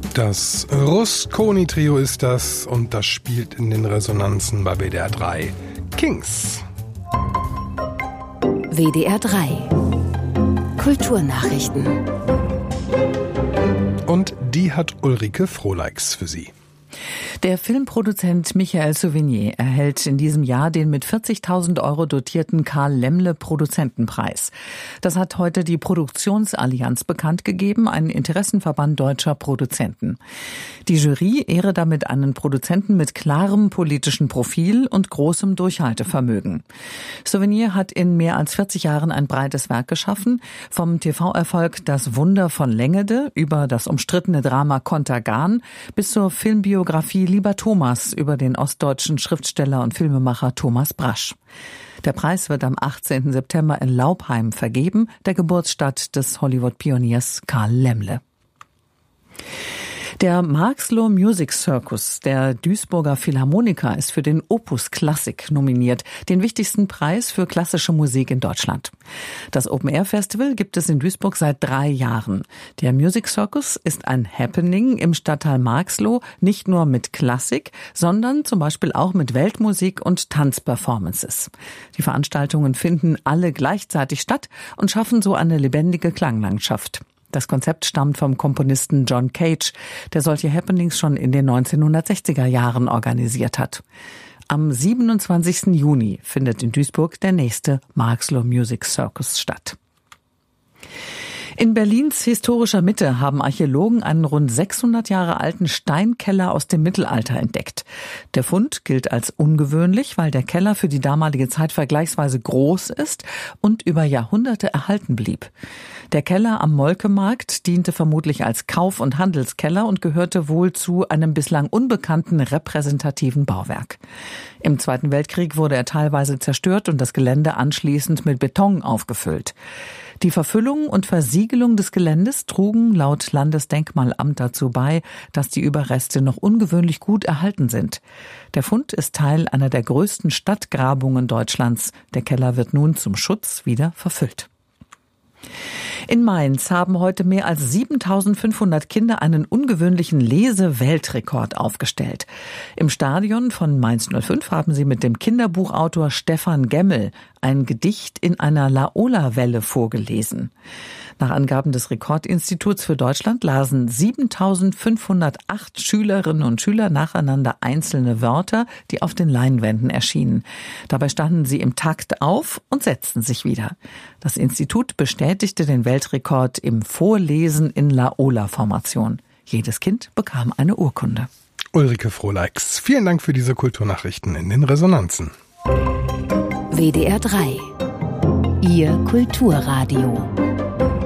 Das Rusconi-Trio ist das und das spielt in den Resonanzen bei WDR 3. Kings. WDR 3 Kulturnachrichten. Und die hat Ulrike Frohleix für Sie. Der Filmproduzent Michael Sauvigny erhält in diesem Jahr den mit 40.000 € dotierten Karl-Laemmle-Produzentenpreis. Das hat heute die Produktionsallianz bekannt gegeben, ein Interessenverband deutscher Produzenten. Die Jury ehre damit einen Produzenten mit klarem politischen Profil und großem Durchhaltevermögen. Sauvigny hat in mehr als 40 Jahren ein breites Werk geschaffen, vom TV-Erfolg Das Wunder von Längede über das umstrittene Drama Contergan bis zur Filmbiografie Lieber Thomas über den ostdeutschen Schriftsteller und Filmemacher Thomas Brasch. Der Preis wird am 18. September in Laupheim vergeben, der Geburtsstadt des Hollywood-Pioniers Karl Laemmle. Der Marxloh Music Circus der Duisburger Philharmoniker ist für den Opus Klassik nominiert, den wichtigsten Preis für klassische Musik in Deutschland. Das Open-Air-Festival gibt es in Duisburg seit 3 Jahren. Der Music Circus ist ein Happening im Stadtteil Marxloh, nicht nur mit Klassik, sondern zum Beispiel auch mit Weltmusik und Tanzperformances. Die Veranstaltungen finden alle gleichzeitig statt und schaffen so eine lebendige Klanglandschaft. Das Konzept stammt vom Komponisten John Cage, der solche Happenings schon in den 1960er Jahren organisiert hat. Am 27. Juni findet in Duisburg der nächste Marxloh Music Circus statt. In Berlins historischer Mitte haben Archäologen einen rund 600 Jahre alten Steinkeller aus dem Mittelalter entdeckt. Der Fund gilt als ungewöhnlich, weil der Keller für die damalige Zeit vergleichsweise groß ist und über Jahrhunderte erhalten blieb. Der Keller am Molkemarkt diente vermutlich als Kauf- und Handelskeller und gehörte wohl zu einem bislang unbekannten repräsentativen Bauwerk. Im Zweiten Weltkrieg wurde er teilweise zerstört und das Gelände anschließend mit Beton aufgefüllt. Die Verfüllung und Versiegelung des Geländes trugen laut Landesdenkmalamt dazu bei, dass die Überreste noch ungewöhnlich gut erhalten sind. Der Fund ist Teil einer der größten Stadtgrabungen Deutschlands. Der Keller wird nun zum Schutz wieder verfüllt. In Mainz haben heute mehr als 7.500 Kinder einen ungewöhnlichen Lese-Weltrekord aufgestellt. Im Stadion von Mainz 05 haben sie mit dem Kinderbuchautor Stefan Gemmel ein Gedicht in einer Laola-Welle vorgelesen. Nach Angaben des Rekordinstituts für Deutschland lasen 7.508 Schülerinnen und Schüler nacheinander einzelne Wörter, die auf den Leinwänden erschienen. Dabei standen sie im Takt auf und setzten sich wieder. Das Institut bestätigte den Weltrekord im Vorlesen in Laola-Formation. Jedes Kind bekam eine Urkunde. Ulrike Frohleix, vielen Dank für diese Kulturnachrichten in den Resonanzen. WDR 3 Ihr Kulturradio.